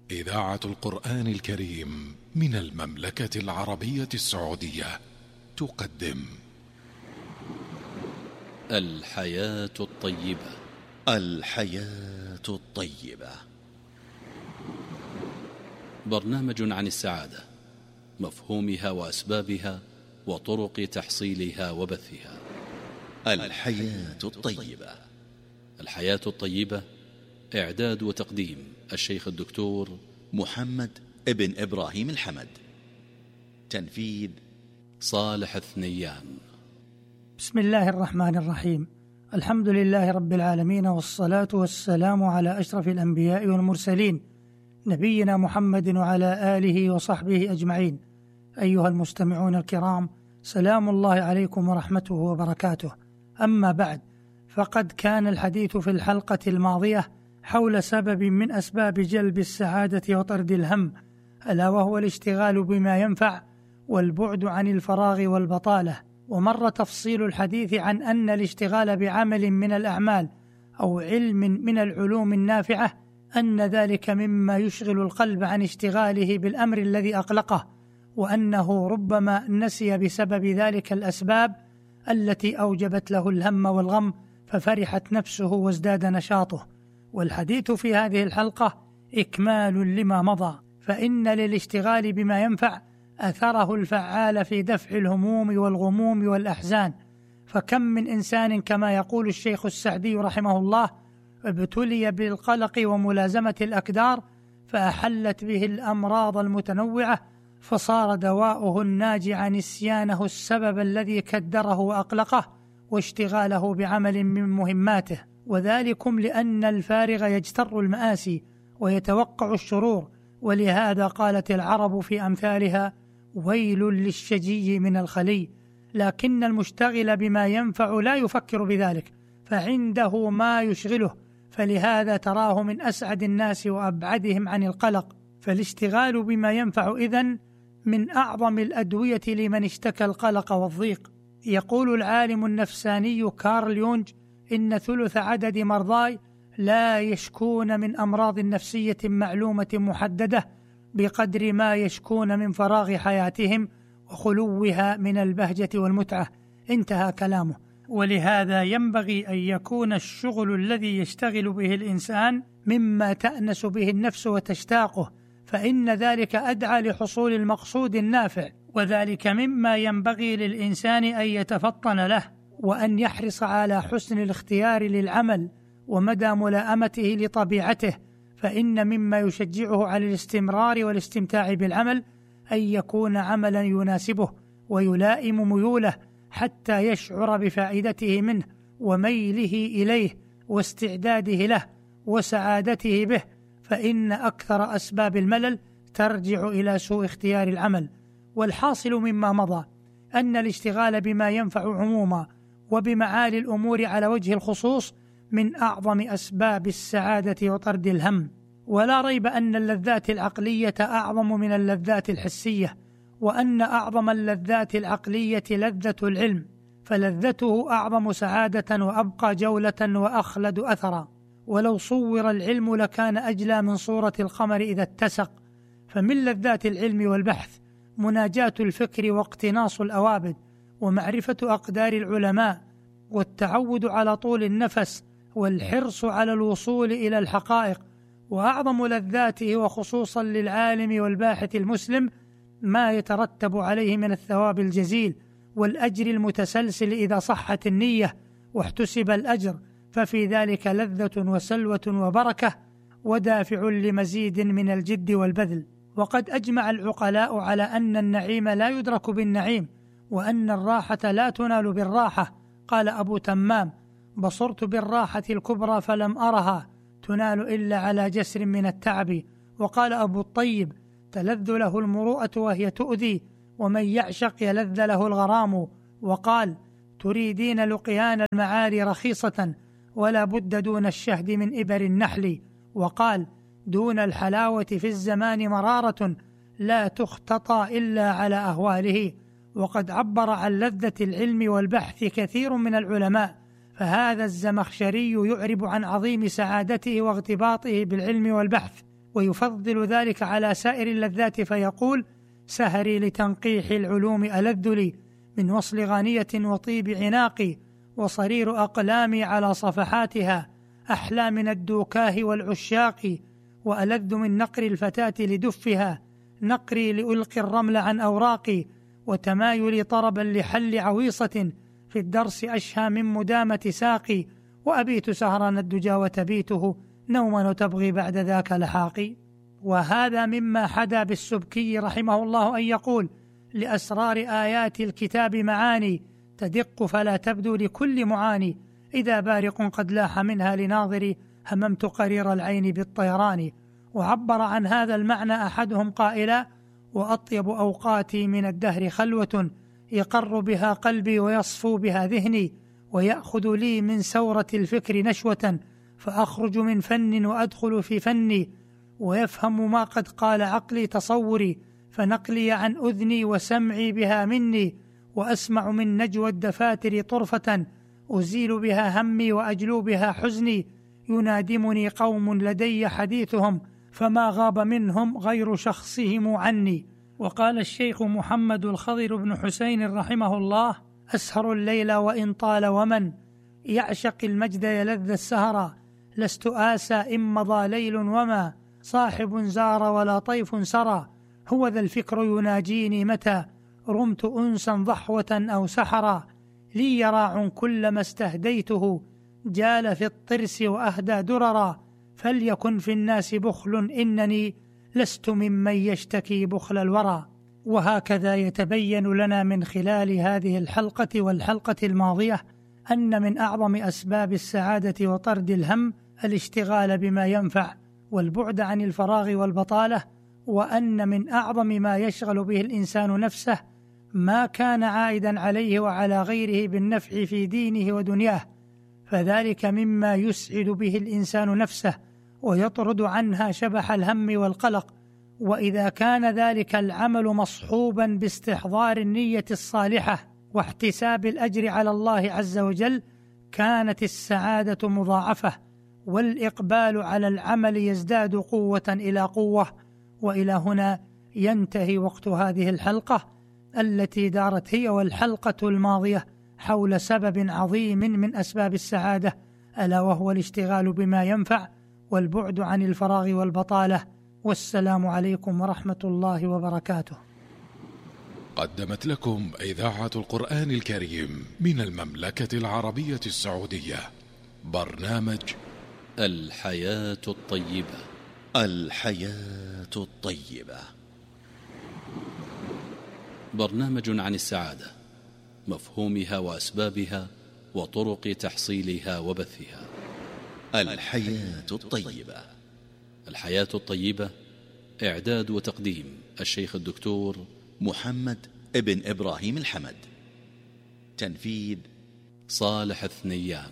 إذاعة القرآن الكريم من المملكة العربية السعودية تقدم الحياة الطيبة. الحياة الطيبة، برنامج عن السعادة، مفهومها وأسبابها وطرق تحصيلها وبثها. الحياة الطيبة. الحياة الطيبة، إعداد وتقديم الشيخ الدكتور محمد ابن إبراهيم الحمد، تنفيذ صالح الثنيان. بسم الله الرحمن الرحيم. الحمد لله رب العالمين، والصلاة والسلام على أشرف الأنبياء والمرسلين، نبينا محمد وعلى آله وصحبه أجمعين. أيها المستمعون الكرام، سلام الله عليكم ورحمته وبركاته. أما بعد، فقد كان الحديث في الحلقة الماضية حول سبب من أسباب جلب السعادة وطرد الهم، ألا وهو الاشتغال بما ينفع والبعد عن الفراغ والبطالة. ومر تفصيل الحديث عن أن الاشتغال بعمل من الأعمال أو علم من العلوم النافعة أن ذلك مما يشغل القلب عن اشتغاله بالأمر الذي أقلقه، وأنه ربما نسي بسبب ذلك الأسباب التي أوجبت له الهم والغم، ففرحت نفسه وازداد نشاطه. والحديث في هذه الحلقة إكمال لما مضى، فإن للاشتغال بما ينفع أثره الفعال في دفع الهموم والغموم والأحزان. فكم من إنسان كما يقول الشيخ السعدي رحمه الله ابتلي بالقلق وملازمة الأكدار فأحلت به الأمراض المتنوعة، فصار دواؤه الناجع نسيانه السبب الذي كدره وأقلقه واشتغاله بعمل من مهماته، وذلكم لأن الفارغ يجتر المآسي ويتوقع الشرور. ولهذا قالت العرب في أمثالها: ويل للشجي من الخلي. لكن المشتغل بما ينفع لا يفكر بذلك، فعنده ما يشغله، فلهذا تراه من أسعد الناس وأبعدهم عن القلق. فالاشتغال بما ينفع إذن من أعظم الأدوية لمن اشتكى القلق والضيق. يقول العالم النفساني كارل يونغ: إن ثلث عدد مرضاي لا يشكون من أمراض نفسية معلومة محددة بقدر ما يشكون من فراغ حياتهم وخلوها من البهجة والمتعة. انتهى كلامه. ولهذا ينبغي أن يكون الشغل الذي يشتغل به الإنسان مما تأنس به النفس وتشتاقه، فإن ذلك أدعى لحصول المقصود النافع، وذلك مما ينبغي للإنسان أن يتفطن له، وأن يحرص على حسن الاختيار للعمل ومدى ملائمته لطبيعته. فإن مما يشجعه على الاستمرار والاستمتاع بالعمل أن يكون عملا يناسبه ويلائم ميوله، حتى يشعر بفائدته منه وميله إليه واستعداده له وسعادته به. فإن أكثر أسباب الملل ترجع إلى سوء اختيار العمل. والحاصل مما مضى أن الاشتغال بما ينفع عموما وبمعالي الأمور على وجه الخصوص من أعظم أسباب السعادة وطرد الهم. ولا ريب أن اللذات العقلية أعظم من اللذات الحسية، وأن أعظم اللذات العقلية لذة العلم، فلذته أعظم سعادة وأبقى جولة وأخلد أثرا. ولو صور العلم لكان أجلى من صورة القمر إذا اتسق. فمن لذات العلم والبحث مناجاة الفكر واقتناص الأوابد ومعرفة أقدار العلماء والتعود على طول النفس والحرص على الوصول إلى الحقائق. وأعظم لذاته وخصوصا للعالم والباحث المسلم ما يترتب عليه من الثواب الجزيل والأجر المتسلسل إذا صحت النية واحتسب الأجر، ففي ذلك لذة وسلوة وبركة ودافع لمزيد من الجد والبذل. وقد أجمع العقلاء على أن النعيم لا يدرك بالنعيم، وأن الراحة لا تنال بالراحة. قال أبو تمام: بصرت بالراحة الكبرى فلم أرها تنال إلا على جسر من التعب. وقال أبو الطيب: تلذ له المروءة وهي تؤذي، ومن يعشق يلذ له الغرام. وقال: تريدين لقيان المعالي رخيصة ولا بد دون الشهد من إبر النحل. وقال: دون الحلاوة في الزمان مرارة لا تختطى إلا على أهواله. وقد عبر عن لذة العلم والبحث كثير من العلماء، فهذا الزمخشري يعرب عن عظيم سعادته واغتباطه بالعلم والبحث، ويفضل ذلك على سائر اللذات فيقول: سهري لتنقيح العلوم ألذ لي من وصل غانية وطيب عناقي، وصرير أقلامي على صفحاتها أحلى من الدوكاه والعشاق، وألذ من نقر الفتاة لدفها نقري لألقي الرمل عن أوراقي، وتمايلي طربا لحل عويصة في الدرس أشهى من مدامة ساقي، وأبيت سهران الدجى وتبيته نوما وتبغي بعد ذاك لحاقي. وهذا مما حدا بالسبكي رحمه الله أن يقول: لأسرار آيات الكتاب معاني تدق فلا تبدو لكل معاني، إذا بارق قد لاح منها لناظري هممت قرير العين بالطيران. وعبر عن هذا المعنى أحدهم قائلا: وأطيب أوقاتي من الدهر خلوة يقر بها قلبي ويصفو بها ذهني، ويأخذ لي من سورة الفكر نشوة فأخرج من فن وأدخل في فني، ويفهم ما قد قال عقلي تصوري فنقلي عن أذني وسمعي بها مني، وأسمع من نجوى الدفاتر طرفة أزيل بها همي وأجلو بها حزني، ينادمني قوم لدي حديثهم فما غاب منهم غير شخصهم عني. وقال الشيخ محمد الخضر بن حسين رحمه الله: أسهر الليل وإن طال، ومن يعشق المجد يلذ السهرا، لست آسى إن مضى ليل وما صاحب زار ولا طيف سرى، هو ذا الفكر يناجيني متى رمت أنسا ضحوة أو سحرا، لي يراع كلما استهديته جال في الطرس وأهدى دررا، فليكن في الناس بخل إنني لست ممن يشتكي بخل الورى. وهكذا يتبين لنا من خلال هذه الحلقة والحلقة الماضية أن من أعظم أسباب السعادة وطرد الهم الاشتغال بما ينفع والبعد عن الفراغ والبطالة، وأن من أعظم ما يشغل به الإنسان نفسه ما كان عائدا عليه وعلى غيره بالنفع في دينه ودنياه، فذلك مما يسعد به الإنسان نفسه ويطرد عنها شبح الهم والقلق. وإذا كان ذلك العمل مصحوبا باستحضار النية الصالحة واحتساب الأجر على الله عز وجل كانت السعادة مضاعفة، والإقبال على العمل يزداد قوة إلى قوة. وإلى هنا ينتهي وقت هذه الحلقة التي دارت هي والحلقة الماضية حول سبب عظيم من أسباب السعادة، ألا وهو الاشتغال بما ينفع والبعد عن الفراغ والبطالة. والسلام عليكم ورحمة الله وبركاته. قدمت لكم إذاعة القرآن الكريم من المملكة العربية السعودية برنامج الحياة الطيبة. الحياة الطيبة، برنامج عن السعادة، مفهومها وأسبابها وطرق تحصيلها وبثها. الحياة الطيبة. الحياة الطيبة، إعداد وتقديم الشيخ الدكتور محمد ابن إبراهيم الحمد. تنفيذ صالح الثنيان.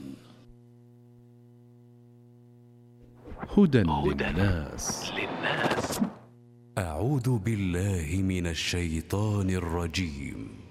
هدى للناس. أعوذ بالله من الشيطان الرجيم.